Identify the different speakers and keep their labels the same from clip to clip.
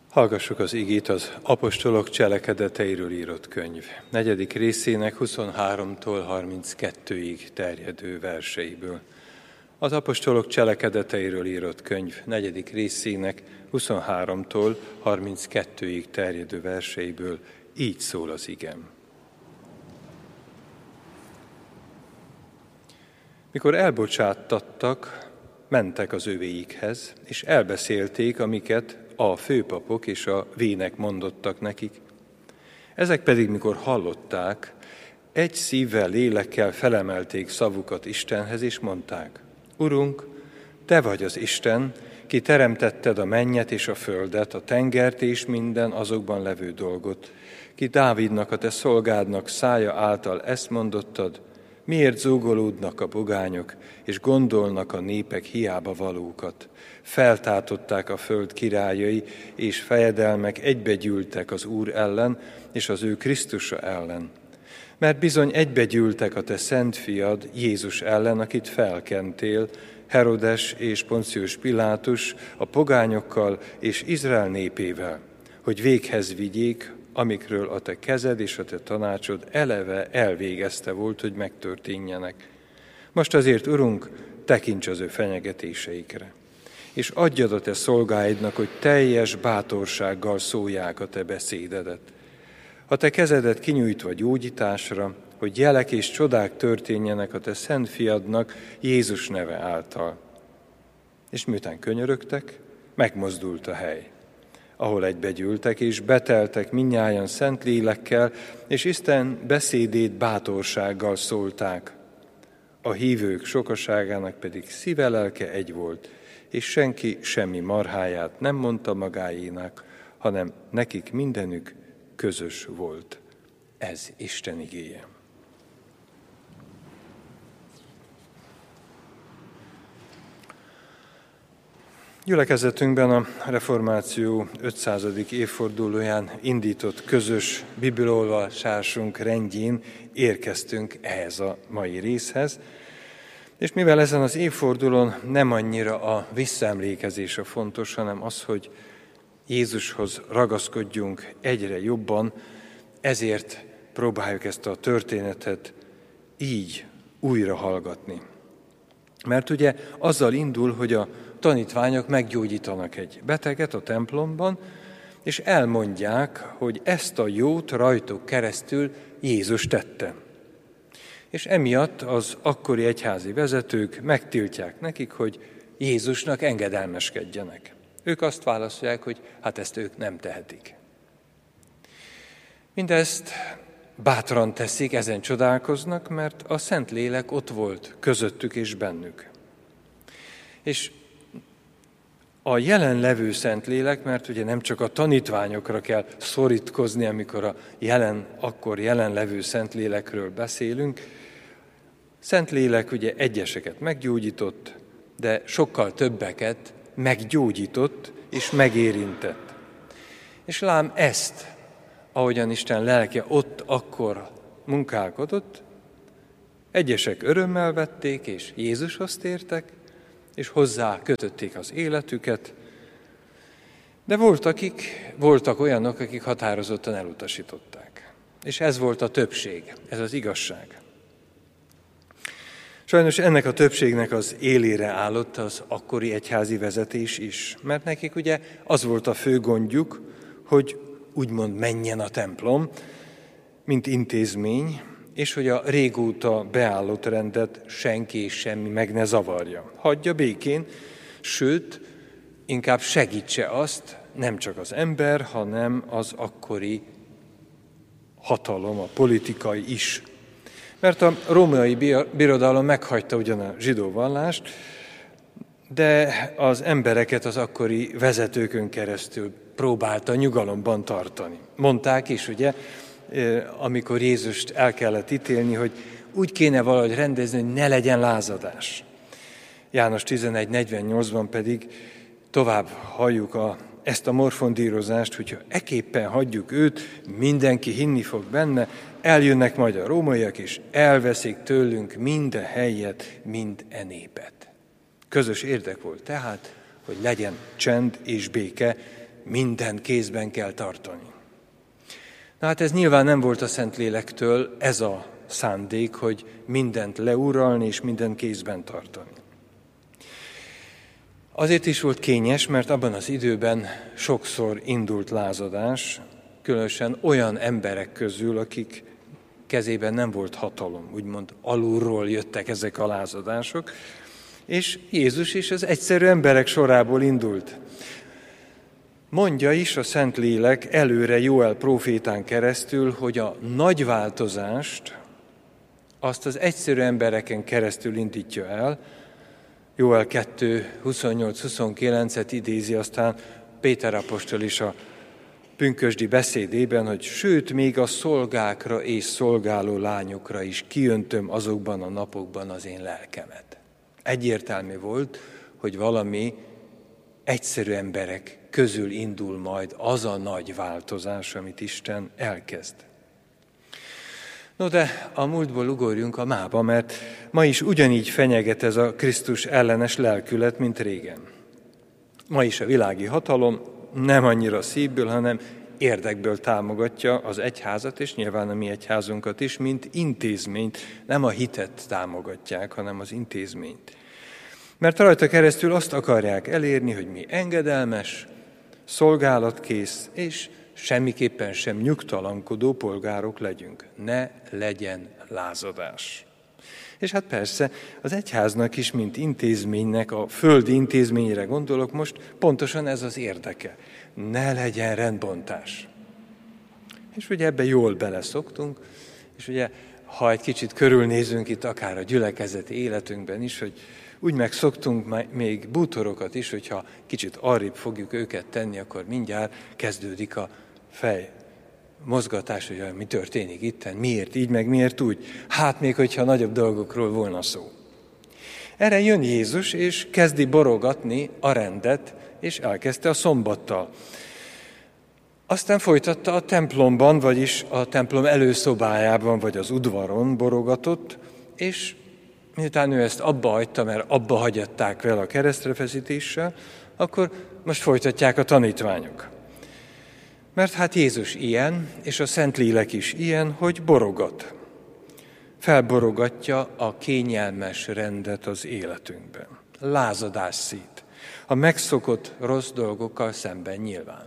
Speaker 1: Hallgassuk az igét az apostolok cselekedeteiről írott könyv 4. részének 23-tól 32-ig terjedő verseiből. Az apostolok cselekedeteiről írott könyv 4. részének 23-tól 32-ig terjedő verseiből így szól az igém. Mikor elbocsáttattak, mentek az övéikhez, és elbeszélték, amiket a főpapok és a vének mondottak nekik. Ezek pedig, mikor hallották, egy szívvel, lélekkel felemelték szavukat Istenhez, és mondták: Urunk, Te vagy az Isten, ki teremtetted a mennyet és a földet, a tengert és minden azokban levő dolgot, ki Dávidnak, a Te szolgádnak szája által ezt mondottad: miért zúgolódnak a pogányok, és gondolnak a népek hiába valókat? Feltátották a föld királyai, és fejedelmek egybegyűltek az Úr ellen, és az ő Krisztusa ellen. Mert bizony egybegyűltek a Te szent fiad Jézus ellen, akit felkentél, Herodes és Poncius Pilátus a pogányokkal és Izrael népével, hogy véghez vigyék, amikről a Te kezed és a Te tanácsod eleve elvégezte volt, hogy megtörténjenek. Most azért, Urunk, tekints az ő fenyegetéseikre, és adjad a Te szolgáidnak, hogy teljes bátorsággal szólják a Te beszédedet. A Te kezedet kinyújtva gyógyításra, hogy jelek és csodák történjenek a Te szent fiadnak Jézus neve által. És miután könyörögtek, megmozdult a hely, ahol egybegyűltek, és beteltek mindnyájan szent lélekkel, és Isten beszédét bátorsággal szólták. A hívők sokaságának pedig szíve, lelke egy volt, és senki semmi marháját nem mondta magáénak, hanem nekik mindenük közös volt. Ez Isten igéje. Gyülekezetünkben a reformáció 500. évfordulóján indított közös bibliaolvasásunk rendjén érkeztünk ehhez a mai részhez, és mivel ezen az évfordulón nem annyira a visszaemlékezés a fontos, hanem az, hogy Jézushoz ragaszkodjunk egyre jobban, ezért próbáljuk ezt a történetet így újra hallgatni. Mert ugye azzal indul, hogy a tanítványok meggyógyítanak egy beteget a templomban, és elmondják, hogy ezt a jót rajtuk keresztül Jézus tette. És emiatt az akkori egyházi vezetők megtiltják nekik, hogy Jézusnak engedelmeskedjenek. Ők azt válaszolják, hogy hát ezt ők nem tehetik. Mindezt bátran teszik, ezen csodálkoznak, mert a Szentlélek ott volt közöttük és bennük. És a jelenlevő Szentlélek, mert ugye nem csak a tanítványokra kell szorítkozni, amikor a akkor jelenlevő Szentlélekről beszélünk. Szentlélek ugye egyeseket meggyógyított, de sokkal többeket meggyógyított és megérintett. És lám ezt, ahogyan Isten lelke ott akkor munkálkodott, egyesek örömmel vették, és Jézushoz tértek, és hozzá kötötték az életüket, de voltak olyanok, akik határozottan elutasították. És ez volt a többség, ez az igazság. Sajnos ennek a többségnek az élére állott az akkori egyházi vezetés is, mert nekik ugye az volt a fő gondjuk, hogy úgymond menjen a templom, mint intézmény, és hogy a régóta beállott rendet senki és semmi meg ne zavarja. Hagyja békén, sőt, inkább segítse azt, nem csak az ember, hanem az akkori hatalom, a politikai is. Mert a római birodalom meghagyta ugyan a zsidó vallást, de az embereket az akkori vezetőkön keresztül próbálta nyugalomban tartani. Mondták is, ugye, amikor Jézust el kellett ítélni, hogy úgy kéne valahogy rendezni, hogy ne legyen lázadás. János 11.48-ban pedig tovább halljuk ezt a morfondírozást, hogyha eképpen hagyjuk őt, mindenki hinni fog benne, eljönnek majd a rómaiak, és elveszik tőlünk mind a helyet, mind a népet. Közös érdek volt tehát, hogy legyen csend és béke, mindent kézben kell tartani. Na hát ez nyilván nem volt a Szentlélektől ez a szándék, hogy mindent leuralni és mindent kézben tartani. Azért is volt kényes, mert abban az időben sokszor indult lázadás, különösen olyan emberek közül, akik kezében nem volt hatalom, úgymond alulról jöttek ezek a lázadások, és Jézus is az egyszerű emberek sorából indult. Mondja is a Szentlélek előre Jóel prófétán keresztül, hogy a nagy változást azt az egyszerű embereken keresztül indítja el. Jóel 2, 28-29-et idézi, aztán Péter apostol is a pünkösdi beszédében, hogy sőt, még a szolgákra és szolgáló lányokra is kiöntöm azokban a napokban az én lelkemet. Egyértelmű volt, hogy valami egyszerű emberek közül indul majd az a nagy változás, amit Isten elkezd. No de a múltból ugorjunk a mába, mert ma is ugyanígy fenyeget ez a Krisztus ellenes lelkület, mint régen. Ma is a világi hatalom nem annyira szívből, hanem érdekből támogatja az egyházat, és nyilván a mi egyházunkat is, mint intézményt. Nem a hitet támogatják, hanem az intézményt. Mert rajta keresztül azt akarják elérni, hogy mi engedelmes, szolgálatkész és semmiképpen sem nyugtalankodó polgárok legyünk. Ne legyen lázadás. És hát persze az egyháznak is, mint intézménynek, a földi intézményre gondolok most, pontosan ez az érdeke. Ne legyen rendbontás. És ugye ebbe jól beleszoktunk, és ugye ha egy kicsit körülnézünk itt akár a gyülekezeti életünkben is, hogy úgy megszoktunk még bútorokat is, hogyha kicsit arrébb fogjuk őket tenni, akkor mindjárt kezdődik a fej mozgatás, hogy mi történik itten, miért így, meg miért úgy. Hát még, hogyha nagyobb dolgokról volna szó. Erre jön Jézus, és kezdi borogatni a rendet, és elkezdte a szombattal. Aztán folytatta a templomban, vagyis a templom előszobájában, vagy az udvaron borogatott, és miután ő ezt abba hagyta, mert abba hagyatták vele a keresztrefeszítéssel, akkor most folytatják a tanítványok. Mert hát Jézus ilyen, és a Szentlélek is ilyen, hogy borogat. Felborogatja a kényelmes rendet az életünkben. Lázadás szít. A megszokott rossz dolgokkal szemben nyilván.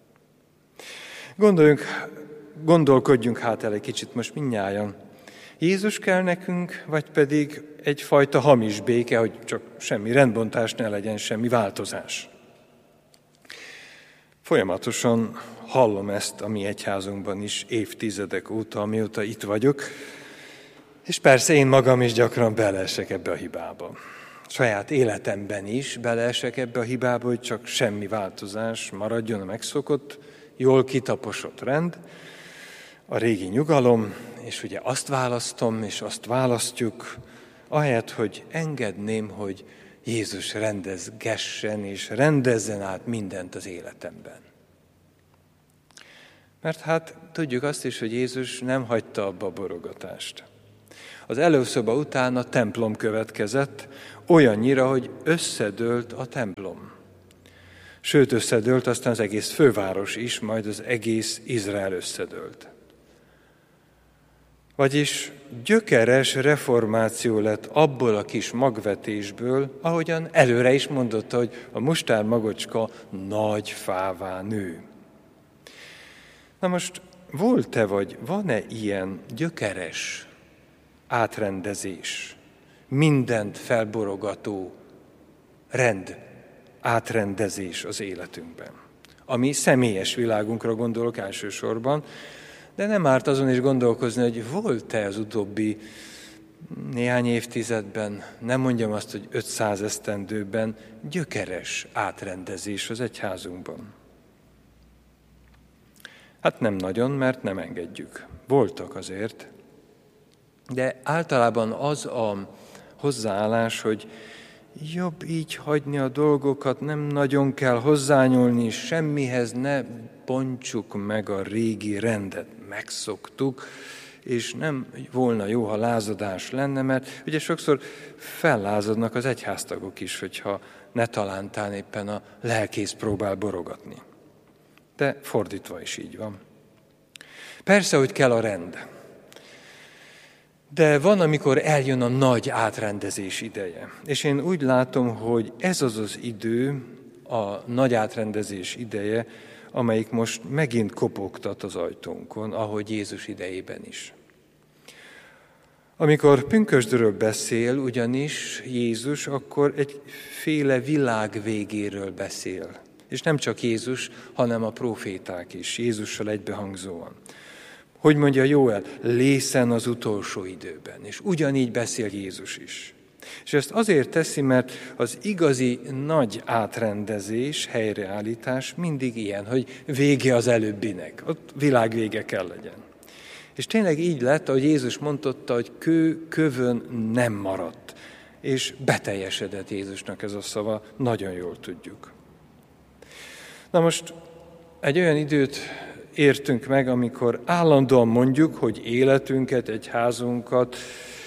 Speaker 1: Gondolkodjunk hát el egy kicsit most mindnyájan. Jézus kell nekünk, vagy pedig egyfajta hamis béke, hogy csak semmi rendbontás ne legyen, semmi változás. Folyamatosan hallom ezt a mi egyházunkban is évtizedek óta, amióta itt vagyok, és persze én magam is gyakran beleesek ebbe a hibába. Saját életemben is beleesek ebbe a hibába, hogy csak semmi változás maradjon a megszokott, jól kitaposott rend, a régi nyugalom, és ugye azt választom, és azt választjuk, ahelyett, hogy engedném, hogy Jézus rendezgessen, és rendezzen át mindent az életemben. Mert hát tudjuk azt is, hogy Jézus nem hagyta abba a borogatást. Az előszoba után a templom következett, olyannyira, hogy összedőlt a templom. Sőt, összedőlt aztán az egész főváros is, majd az egész Izrael összedőlt. Vagyis gyökeres reformáció lett abból a kis magvetésből, ahogyan előre is mondotta, hogy a mustármagocska nagy fává nő. Na most volt-e vagy van-e ilyen gyökeres átrendezés, mindent felborogató rend átrendezés az életünkben? Ami személyes világunkra gondolok elsősorban, de nem árt azon is gondolkozni, hogy volt-e az utóbbi néhány évtizedben, nem mondjam azt, hogy 500 esztendőben gyökeres átrendezés az egyházunkban. Hát nem nagyon, mert nem engedjük. Voltak azért, de általában az a hozzáállás, hogy jobb így hagyni a dolgokat, nem nagyon kell hozzányúlni, semmihez ne bontsuk meg a régi rendet. Megszoktuk, és nem volna jó, ha lázadás lenne, mert ugye sokszor fellázadnak az egyháztagok is, hogyha ne talántán éppen a lelkész próbál borogatni. De fordítva is így van. Persze, hogy kell a rend. De van, amikor eljön a nagy átrendezés ideje. És én úgy látom, hogy ez az az idő, a nagy átrendezés ideje, amelyik most megint kopogtat az ajtónkon, ahogy Jézus idejében is. Amikor pünkösdről beszél ugyanis Jézus, akkor egyféle világ végéről beszél. És nem csak Jézus, hanem a próféták is, Jézussal egybehangzóan. Hogy mondja Jóel, lészen az utolsó időben. És ugyanígy beszél Jézus is. És ezt azért teszi, mert az igazi nagy átrendezés, helyreállítás mindig ilyen, hogy vége az előbbinek. Ott világ vége kell legyen. És tényleg így lett, ahogy Jézus mondotta, hogy kő kövön nem maradt. És beteljesedett Jézusnak ez a szava, nagyon jól tudjuk. Na most egy olyan időt értünk meg, amikor állandóan mondjuk, hogy életünket, egyházunkat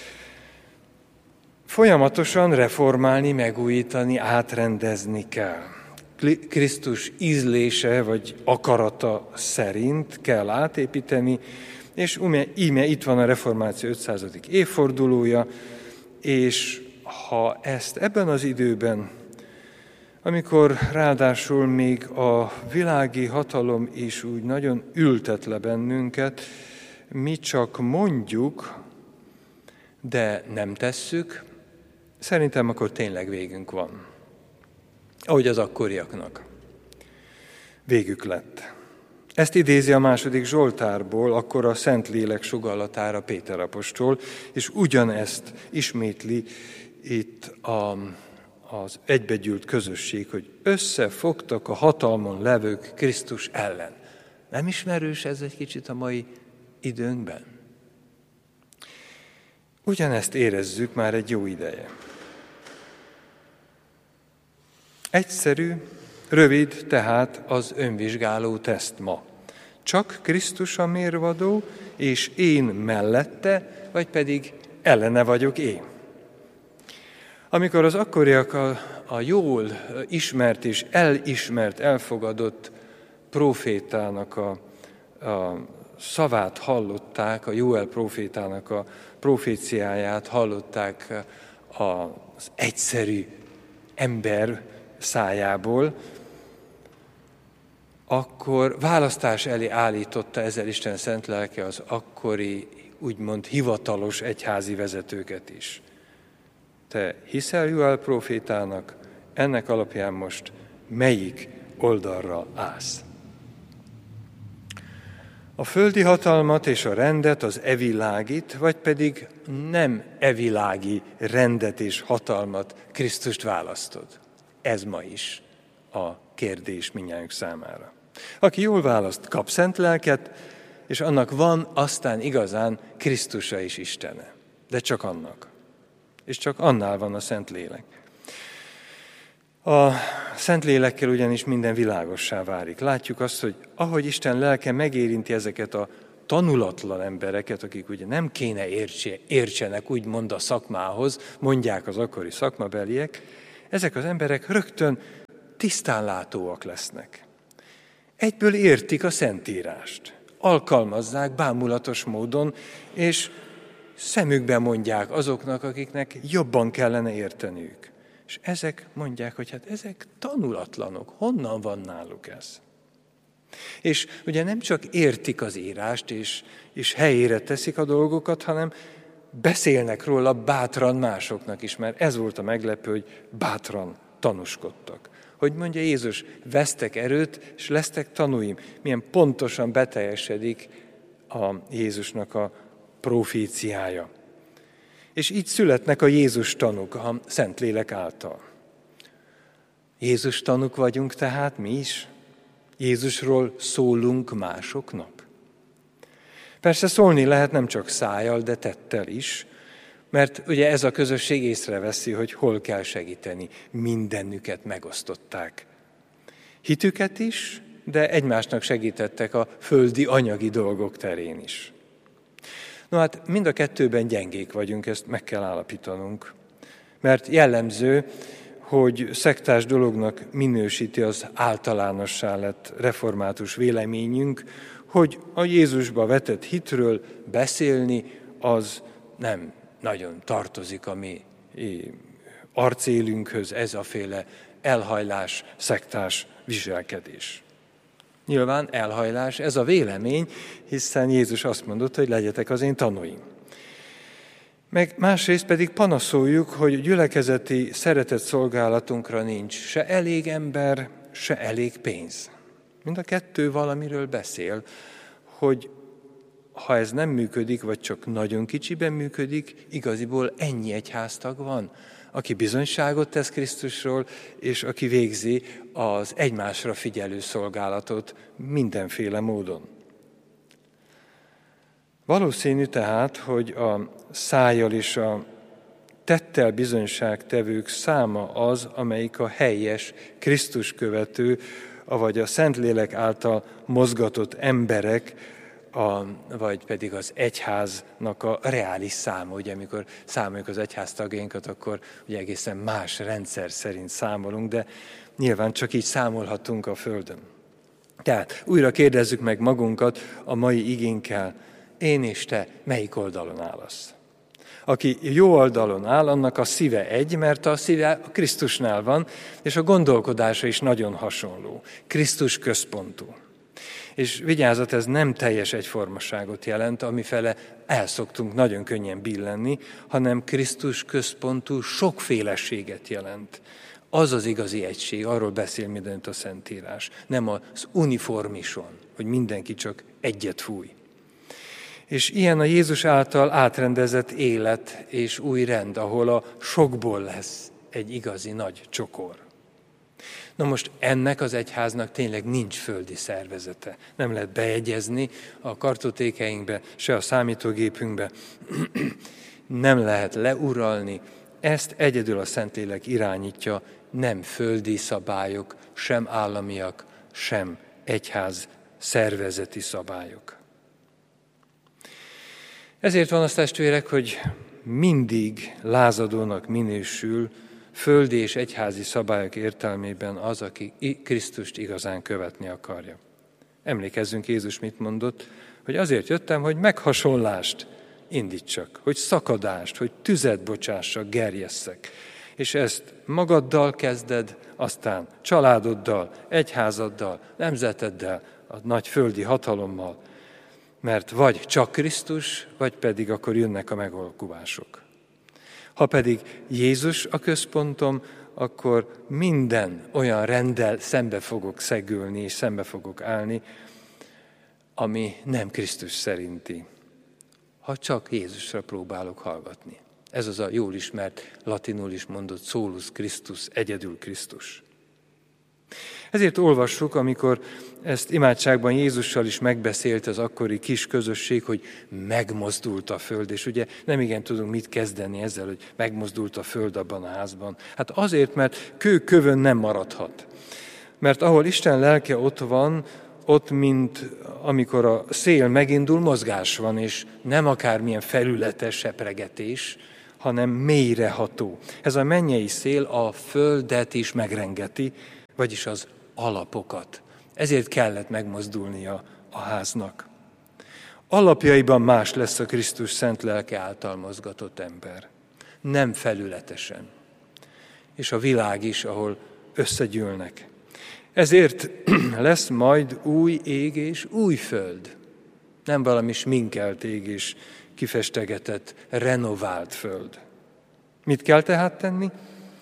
Speaker 1: folyamatosan reformálni, megújítani, átrendezni kell. Krisztus ízlése vagy akarata szerint kell átépíteni, és íme itt van a reformáció 500. évfordulója, és ha ezt ebben az időben, amikor ráadásul még a világi hatalom is úgy nagyon ültet le bennünket, mi csak mondjuk, de nem tesszük, szerintem akkor tényleg végünk van. Ahogy az akkoriaknak. Végük lett. Ezt idézi a 2. Zsoltárból, akkor a Szentlélek sugallatára Péter apostol, és ugyanezt ismétli itt az egybegyűlt közösség, hogy összefogtak a hatalmon levők Krisztus ellen. Nem ismerős ez egy kicsit a mai időnkben? Ugyanezt érezzük már egy jó ideje. Egyszerű, rövid tehát az önvizsgáló teszt ma. Csak Krisztus a mérvadó, és én mellette, vagy pedig ellene vagyok én. Amikor az akkoriak a jól ismert és elismert, elfogadott prófétának a szavát hallották, a Jóel prófétának a proféciáját hallották az egyszerű ember szájából, akkor választás elé állította ezzel Isten szent lelke az akkori, úgymond hivatalos egyházi vezetőket is. Te hiszel Jóel prófétának, ennek alapján most melyik oldalra állsz? A földi hatalmat és a rendet, az evilágit, vagy pedig nem evilági rendet és hatalmat Krisztust választod? Ez ma is a kérdés mindnyájunk számára. Aki jól választ, kap szent lelket, és annak van aztán igazán Krisztusa is Istene. De csak annak. És csak annál van a Szentlélek. A Szentlélekkel ugyanis minden világossá válik. Látjuk azt, hogy ahogy Isten lelke megérinti ezeket a tanulatlan embereket, akik ugye nem kéne értsenek úgymond a szakmához, mondják az akkori szakmabeliek, ezek az emberek rögtön tisztánlátóak lesznek. Egyből értik a Szentírást, alkalmazzák bámulatos módon, és szemükbe mondják azoknak, akiknek jobban kellene érteniük. És ezek mondják, hogy hát ezek tanulatlanok, honnan van náluk ez? És ugye nem csak értik az írást, és helyére teszik a dolgokat, hanem beszélnek róla bátran másoknak is, mert ez volt a meglepő, hogy bátran tanúskodtak. Hogy mondja Jézus, vesztek erőt, és lesztek tanúim. Milyen pontosan beteljesedik a Jézusnak a proféciája. És így születnek a Jézus tanúk a Szentlélek által. Jézus tanúk vagyunk tehát mi is? Jézusról szólunk másoknak? Persze szólni lehet nem csak szájjal, de tettel is, mert ugye ez a közösség észreveszi, hogy hol kell segíteni. Mindenüket megosztották. Hitüket is, de egymásnak segítettek a földi anyagi dolgok terén is. No hát mind a kettőben gyengék vagyunk, ezt meg kell állapítanunk. Mert jellemző, hogy szektás dolognak minősíti az általánossá lett református véleményünk, hogy a Jézusba vetett hitről beszélni az nem nagyon tartozik a mi arcélünkhöz, ez a féle elhajlás, szektás viselkedés. Nyilván elhajlás, ez a vélemény, hiszen Jézus azt mondott, hogy legyetek az én tanúim. Meg másrészt pedig panaszoljuk, hogy gyülekezeti szeretett szolgálatunkra nincs se elég ember, se elég pénz. Mind a kettő valamiről beszél, hogy ha ez nem működik, vagy csak nagyon kicsiben működik, igaziból ennyi egyháztag van, aki bizonyságot tesz Krisztusról, és aki végzi az egymásra figyelő szolgálatot mindenféle módon. Valószínű tehát, hogy a szájjal és a tettel bizonyságtevők száma az, amelyik a helyes, Krisztus követő, avagy a Szentlélek által mozgatott emberek, vagy pedig az egyháznak a reális száma. Ugye, amikor számoljuk az egyház tagjainkat, akkor ugye egészen más rendszer szerint számolunk, de nyilván csak így számolhatunk a Földön. Tehát újra kérdezzük meg magunkat a mai igénkkel, én és te melyik oldalon állasz? Aki jó oldalon áll, annak a szíve egy, mert a szíve a Krisztusnál van, és a gondolkodása is nagyon hasonló. Krisztus központú. És vigyázat, ez nem teljes egyformaságot jelent, amifele elszoktunk nagyon könnyen billenni, hanem Krisztus központú sokféleséget jelent. Az az igazi egység, arról beszél mindent a Szentírás. Nem az uniformison, hogy mindenki csak egyet fúj. És ilyen a Jézus által átrendezett élet és új rend, ahol a sokból lesz egy igazi nagy csokor. Na most ennek az egyháznak tényleg nincs földi szervezete. Nem lehet bejegyezni a kartotékeinkbe, se a számítógépünkbe. Nem lehet leuralni. Ezt egyedül a Szentlélek irányítja, nem földi szabályok, sem államiak, sem egyház szervezeti szabályok. Ezért van az, testvérek, hogy mindig lázadónak minősül földi és egyházi szabályok értelmében az, aki Krisztust igazán követni akarja. Emlékezzünk, Jézus mit mondott, hogy azért jöttem, hogy meghasonlást indítsak, hogy szakadást, hogy tüzet bocsássak, gerjesszek. És ezt magaddal kezded, aztán családoddal, egyházaddal, nemzeteddel, a nagy földi hatalommal, mert vagy csak Krisztus, vagy pedig akkor jönnek a megalkuvások. Ha pedig Jézus a központom, akkor minden olyan renddel szembe fogok szegülni és szembe fogok állni, ami nem Krisztus szerinti, ha csak Jézusra próbálok hallgatni. Ez az a jól ismert, latinul is mondott solus Christus, egyedül Krisztus. Ezért olvassuk, amikor ezt imádságban Jézussal is megbeszélt az akkori kis közösség, hogy megmozdult a föld, és ugye nem igen tudunk mit kezdeni ezzel, hogy megmozdult a föld abban a házban. Hát azért, mert kő kövön nem maradhat. Mert ahol Isten lelke ott van, ott, mint amikor a szél megindul, mozgás van, és nem akármilyen felületes sepregetés, hanem mélyreható. Ez a mennyei szél a földet is megrengeti, vagyis az alapokat. Ezért kellett megmozdulnia a háznak. Alapjaiban más lesz a Krisztus szent lelke által mozgatott ember. Nem felületesen. És a világ is, ahol összegyűlnek. Ezért lesz majd új ég és új föld. Nem valami sminkelt ég és kifestegetett, renovált föld. Mit kell tehát tenni?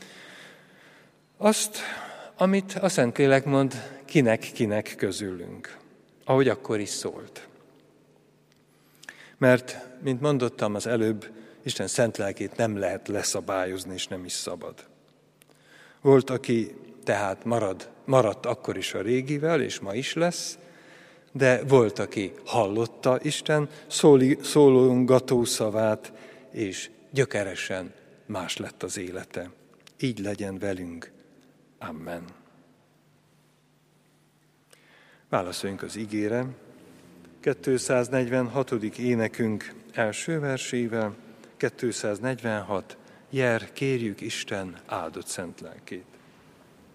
Speaker 1: Azt, amit a Szentlélek mond kinek közülünk, ahogy akkor is szólt. Mert, mint mondottam az előbb, Isten szent lelkét nem lehet leszabályozni, és nem is szabad. Volt, aki tehát maradt akkor is a régivel, és ma is lesz, de volt, aki hallotta Isten szólongató szavát, és gyökeresen más lett az élete. Így legyen velünk. Amen. Válaszoljunk az igére. 246. énekünk első versével, 246. Jár, kérjük Isten áldott szent lelkét.